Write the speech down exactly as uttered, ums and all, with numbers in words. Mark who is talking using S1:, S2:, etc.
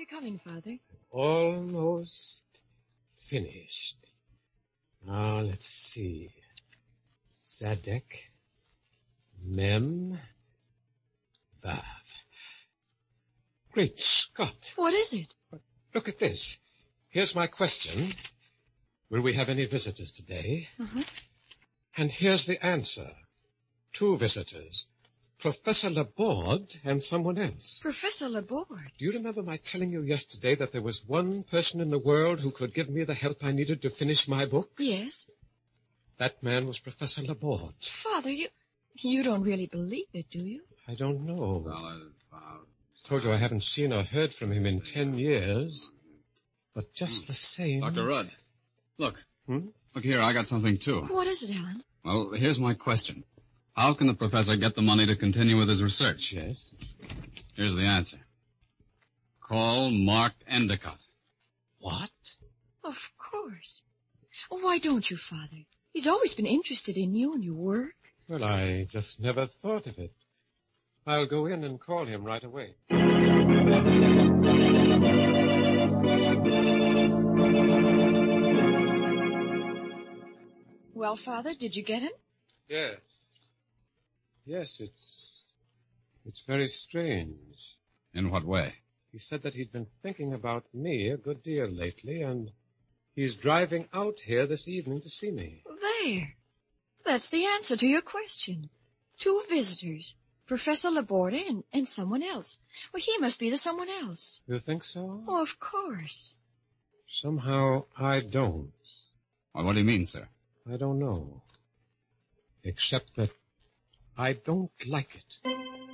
S1: you coming, Father?
S2: Almost finished. Now, let's see. Zadek, Mem, Vav. Great Scott.
S1: What is it?
S2: Look at this. Here's my question. Will we have any visitors today?
S1: Uh-huh.
S2: And here's the answer. Two visitors. Professor Laborde and someone else.
S1: Professor Laborde?
S2: Do you remember my telling you yesterday that there was one person in the world who could give me the help I needed to finish my book?
S1: Yes.
S2: That man was Professor Laborde.
S1: Father, you you don't really believe it, do you?
S2: I don't know.
S3: Well, uh, uh,
S2: Told you I haven't seen or heard from him in ten years. But just the same...
S3: Doctor Rudd, look.
S2: Hmm?
S3: Look here, I got something, too.
S1: What is it, Alan?
S3: Well, here's my question. How can the professor get the money to continue with his research?
S2: Yes?
S3: Here's the answer. Call Mark Endicott.
S2: What?
S1: Of course. Why don't you, Father? He's always been interested in you and your work.
S2: Well, I just never thought of it. I'll go in and call him right away.
S1: Well, Father, did you get him?
S2: Yes. Yes, it's... it's very strange.
S3: In what way?
S2: He said that he'd been thinking about me a good deal lately, and he's driving out here this evening to see me.
S1: There. That's the answer to your question. Two visitors. Professor Laborde and, and someone else. Well, he must be the someone else.
S2: You think so?
S1: Oh, of course.
S2: Somehow I don't.
S3: Well, what do you mean, sir?
S2: I don't know. Except that I don't like it.